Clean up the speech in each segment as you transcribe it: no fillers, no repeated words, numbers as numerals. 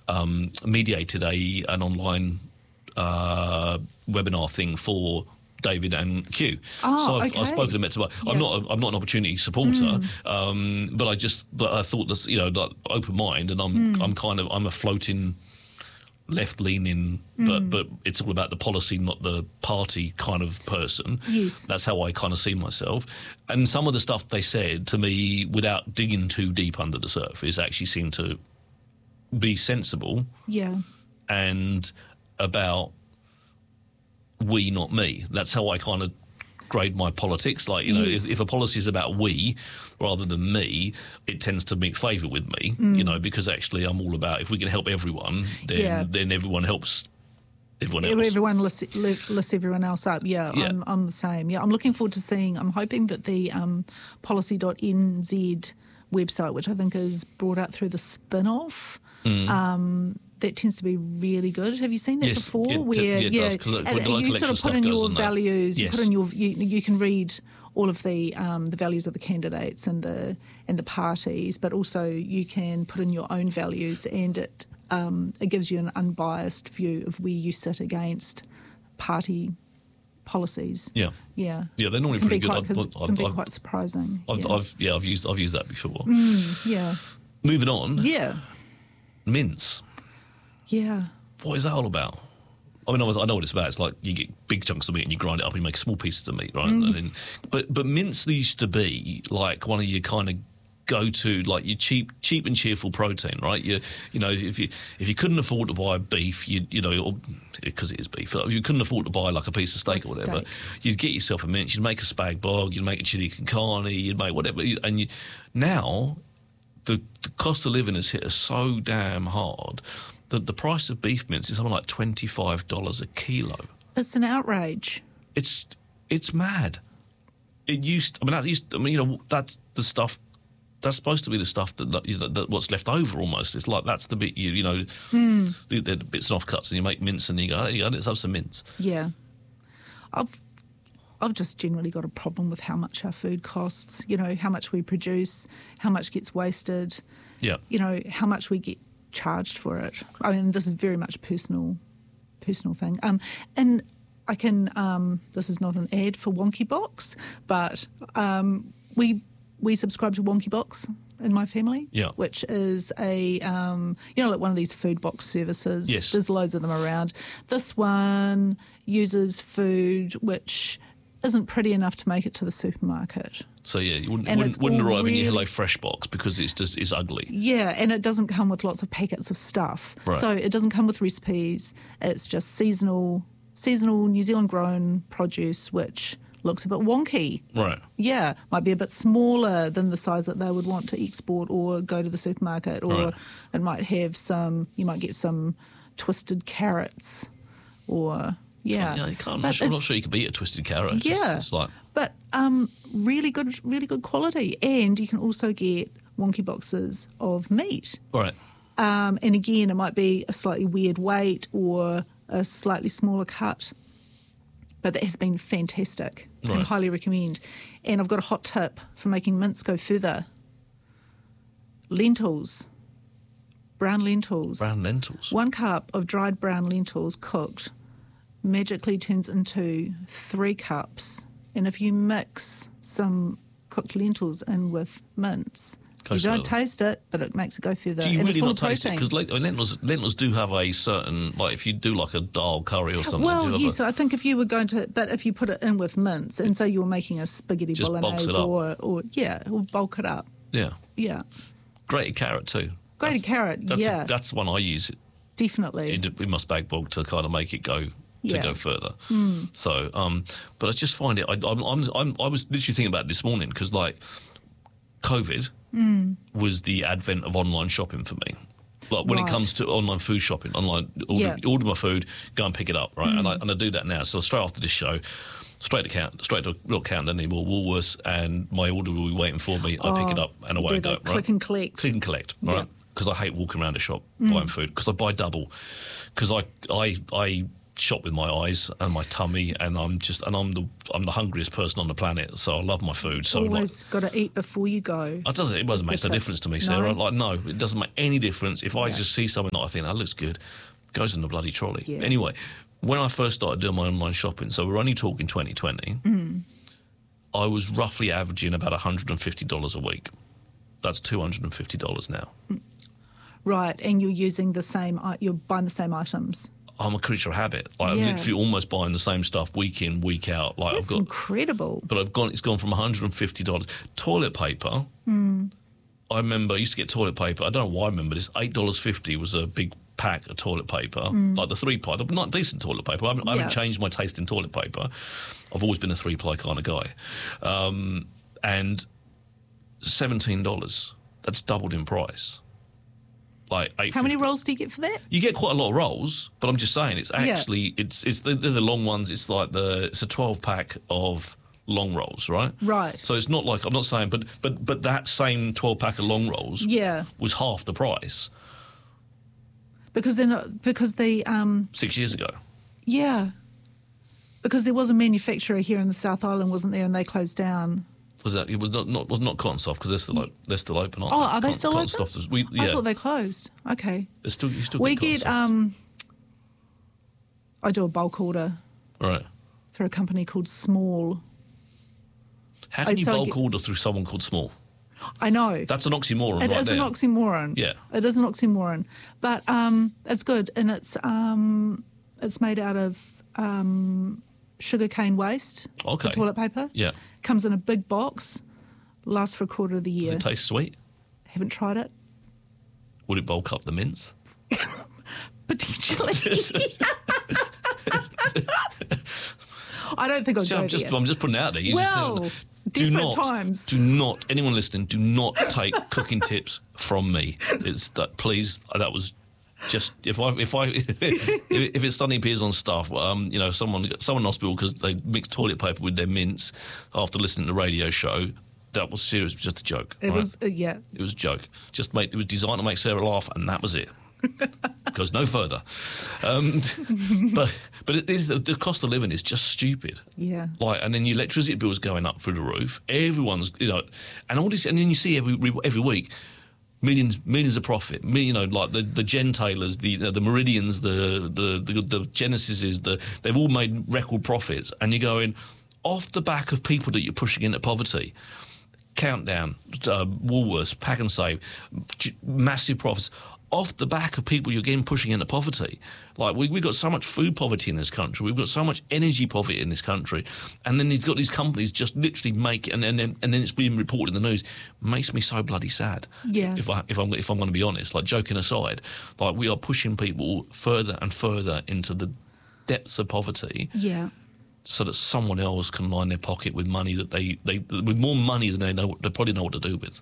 mediated an online webinar thing for David and Q. So I've spoken to them. I'm not an opportunity supporter, but I thought this, like open mind, and I'm a floating left-leaning, but it's all about the policy, not the party kind of person. Yes. That's how I kind of see myself. And some of the stuff they said to me, without digging too deep under the surface, actually seemed to be sensible. Yeah. And about we, not me. That's how I kind of grade my politics. Like, if a policy is about we rather than me, it tends to meet favour with me, because actually I'm all about, if we can help everyone, then everyone helps everyone else. Everyone lifts everyone else up. Yeah. I'm the same. Yeah, I'm looking forward to seeing, I'm hoping that the policy.nz website, which I think is brought out through the spin-off, that tends to be really good. Have you seen that before? It does, because you sort of put in your values. Yes. You put in you can read all of the values of the candidates and the parties, but also you can put in your own values, and it gives you an unbiased view of where you sit against party policies. Yeah. They're normally pretty good. Can be quite surprising. I've used that before. Yeah. Moving on. Yeah. Mince. Yeah. What is that all about? I mean, I know what it's about. It's like you get big chunks of meat and you grind it up and you make small pieces of meat, right? But mince used to be like one of your kind of go-to, like your cheap and cheerful protein, right? If you couldn't afford to buy beef, because it is beef, if you couldn't afford to buy like a piece of steak or whatever, you'd get yourself a mince. You'd make a spag bog. You'd make a chili con carne. You'd make whatever. Now the cost of living has hit us so damn hard. The price of beef mince is something like $25 a kilo. It's an outrage. It's mad. That's the stuff. That's supposed to be the stuff that what's left over almost. It's like that's the bit the bits and offcuts, and you make mince, and you go, hey, let's have some mince. Yeah, I've just generally got a problem with how much our food costs. How much we produce, how much gets wasted. Yeah. How much we get charged for it. I mean, this is very much personal thing. And I can. This is not an ad for Wonky Box, but we subscribe to Wonky Box in my family. Yeah. Which is a like one of these food box services. Yes. There's loads of them around. This one uses food which isn't pretty enough to make it to the supermarket. So yeah, you wouldn't arrive in your Hello Fresh box because it's ugly. Yeah, and it doesn't come with lots of packets of stuff. Right. So it doesn't come with recipes. It's just seasonal New Zealand grown produce, which looks a bit wonky. Right. Yeah, might be a bit smaller than the size that they would want to export or go to the supermarket, or it might have you might get some twisted carrots or. Yeah, I'm not sure you could beat a twisted carrot. But really good quality, and you can also get Wonky boxes of meat. Right. And again, it might be a slightly weird weight or a slightly smaller cut, but that has been fantastic. Right. And highly recommend. And I've got a hot tip for making mince go further. Lentils. Brown lentils. 1 cup of dried brown lentils cooked magically turns into 3 cups. And if you mix some cooked lentils in with mince, you don't taste it, but it makes it go further. Do you and really it's full not taste it? protein. Because lentils do have a certain, like if you do like a dal curry or something. Well, yes, I think if you were going to, but if you put it in with mince, and say you were making a spaghetti just bolognese or bulk it up. Yeah. Yeah. Grated carrot too. That's one I use. Definitely. In my spag bog to kind of make it go. To go further. So, but I just find it. I was literally thinking about it this morning because, like, COVID was the advent of online shopping for me. Like when it comes to online food shopping, order my food, go and pick it up, right? And I do that now. So straight after this show, straight to real count, then anymore Woolworths, and my order will be waiting for me. I pick it up and away I go. Right? Click and collect, right? Because I hate walking around a shop buying food because I buy double. Because I shop with my eyes and my tummy, and I'm the hungriest person on the planet. So I love my food. So always got to eat before you go. It doesn't make no difference to me, Sarah. No, it doesn't make any difference. If I just see something that I think that looks good, it goes in the bloody trolley. Yeah. Anyway, when I first started doing my online shopping, so we're only talking 2020, I was roughly averaging about $150 a week. That's $250 now. Right, and you're buying the same items. I'm a creature of habit. I'm literally almost buying the same stuff week in, week out. That's incredible. But it's gone from $150. Toilet paper. I remember I used to get toilet paper. I don't know why I remember this. $8.50 was a big pack of toilet paper, like the 3-ply. Not decent toilet paper. I haven't changed my taste in toilet paper. I've always been a 3-ply kind of guy. And $17. That's doubled in price. Like $8.50. How many rolls do you get for that? You get quite a lot of rolls, but I'm just saying it's actually they're the long ones. It's like it's a 12-pack of long rolls, right? Right. So it's not like I'm not saying, but that same 12-pack of long rolls was half the price. Because the 6 years ago. Yeah. Because there was a manufacturer here in the South Island, wasn't there, and they closed down. It was not Cotton Soft because they're still open, aren't they? Oh, are they still open? Soft I thought they closed. Okay. You still we get I do a bulk order. Right. Through a company called Small. How can you bulk order through someone called Small? I know. That's an oxymoron It is an oxymoron. Yeah. It is an oxymoron. But it's good, and it's made out of sugarcane waste. Okay. The toilet paper. Yeah. Comes in a big box. Lasts for a quarter of the year. Does it taste sweet? Haven't tried it. Would it bulk up the mince? Potentially. I don't think I'd go there. I'm just putting it out there. Desperate times. Do not, anyone listening, do not take cooking tips from me. Please, that was just if it suddenly appears on stuff, someone in hospital because they mixed toilet paper with their mince after listening to the radio show. That was serious. It was just a joke. It was, It was a joke. It was designed to make Sarah laugh, and that was it. Goes no further. But it is the cost of living is just stupid. Yeah. And then your electricity bill's going up through the roof. Everyone's and all this, and then you see every week. Millions of profit. Like the Gen Taylors, the Meridians, the Genesises, they've all made record profits, and you're going off the back of people that you're pushing into poverty. Countdown, Woolworths, Pack and Save, massive profits. Off the back of people you're getting pushing into poverty. Like we've got so much food poverty in this country, we've got so much energy poverty in this country, and then he's got these companies just literally make it, and then it's being reported in the news. Makes me so bloody sad. Yeah. If I'm going to be honest, like joking aside, like we are pushing people further and further into the depths of poverty. Yeah. So that someone else can line their pocket with money that they with more money than they probably know what to do with.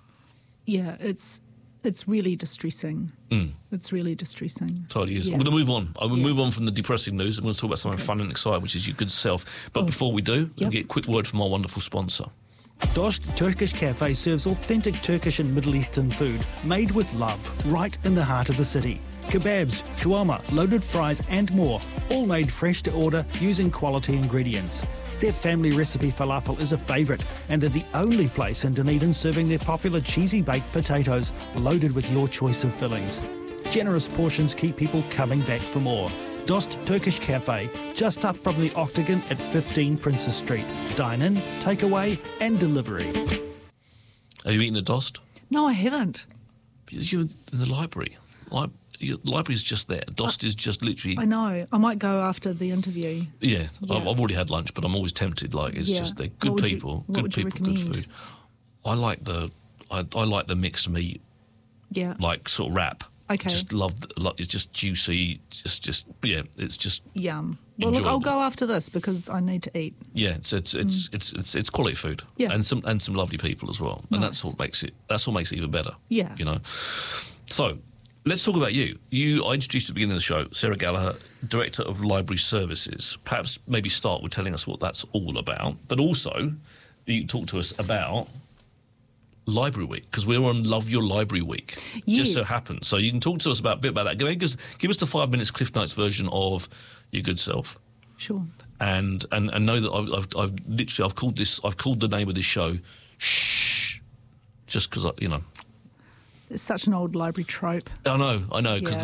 Yeah, it's really distressing. It's really distressing. Totally is. Yeah. I'm going to move on. I will move on from the depressing news. I'm going to talk about something fun and exciting, which is your good self. But before we do, we'll get a quick word from our wonderful sponsor. Dost Turkish Cafe serves authentic Turkish and Middle Eastern food made with love right in the heart of the city. Kebabs, shawarma, loaded fries and more, all made fresh to order using quality ingredients. Their family recipe falafel is a favourite, and they're the only place in Dunedin serving their popular cheesy baked potatoes loaded with your choice of fillings. Generous portions keep people coming back for more. Dost Turkish Cafe, just up from the Octagon at 15 Princess Street. Dine-in, takeaway and delivery. Have you eaten a Dost? No, I haven't. You're in the library. Your library's just there. Dost is just literally... I know. I might go after the interview. Yeah. I've already had lunch, but I'm always tempted. They're good people, good food. I like the mixed meat. Yeah. Like sort of wrap. Okay. Just love. It's just juicy. It's just yum. Well, look, I'll go after this because I need to eat. Yeah, it's quality food. Yeah. And some lovely people as well. And that's what makes it even better. Yeah. So. Let's talk about you. I introduced you at the beginning of the show, Sarah Gallagher, Director of Library Services. Perhaps maybe start with telling us what that's all about, but also you talk to us about Library Week, because we're on Love Your Library Week. Yes. Just so happens. So you can talk to us a bit about that. Give us the 5 minutes Cliff Notes version of Your Good Self. Sure. And know that I've called the name of this show Shh, just because It's such an old library trope. I know, because